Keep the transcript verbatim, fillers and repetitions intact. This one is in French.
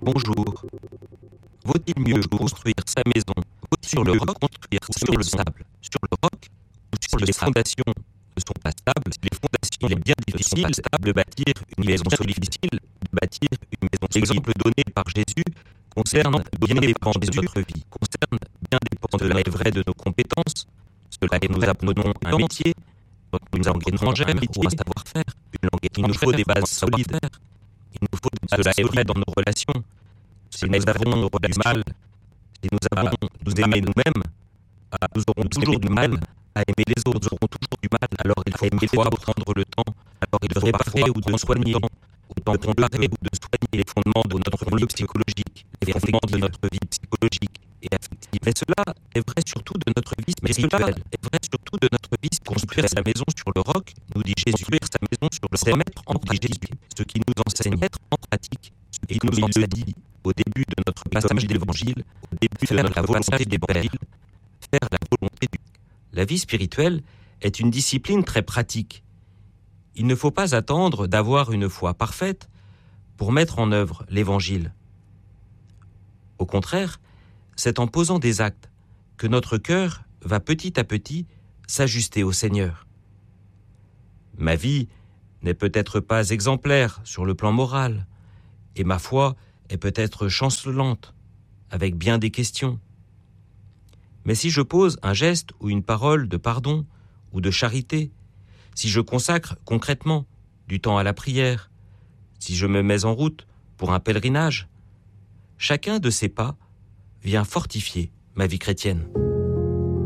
Bonjour. Vaut-il mieux construire sa maison sur le roc, construire sur le sable, sur le roc, ou sur les fondations ne sont pas stables, les fondations il est bien difficile de bâtir une maison solide, de bâtir une maison solide. L'exemple donné par Jésus concerne bien des pans de notre vie, concerne bien des pans de la vraie de nos compétences, cela que nous apprenons un métier, une langue étrangère ou un savoir-faire, une langue il nous faut des bases solides, il nous faut de cela est vrai dans nos relations. Si nous avons du mal, si nous avons nous aimer nous-mêmes, nous aurons toujours du mal à aimer les autres, nous aurons toujours du mal. Alors il faut parfois prendre le temps, alors il faut réparer ou de soigner, autant de réparer ou de soigner les fondements de notre vie psychologique, les fondements de notre vie psychologique et affective. Mais cela est vrai surtout de notre vie spirituelle, est vrai surtout de notre vie. Construire sa maison sur le roc, nous dit Jésus, construire sa maison sur le roc, c'est mettre en pratique ce qui nous enseigne, mettre en pratique ce qui nous enseigne dit au début de notre passage d'évangile, au début de notre volonté des pères, faire la volonté du. La vie spirituelle est une discipline très pratique. Il ne faut pas attendre d'avoir une foi parfaite pour mettre en œuvre l'évangile. Au contraire, c'est en posant des actes que notre cœur va petit à petit s'ajuster au Seigneur. Ma vie n'est peut-être pas exemplaire sur le plan moral, et ma foi est peut-être chancelante, avec bien des questions. Mais si je pose un geste ou une parole de pardon ou de charité, si je consacre concrètement du temps à la prière, si je me mets en route pour un pèlerinage, chacun de ces pas vient fortifier ma vie chrétienne.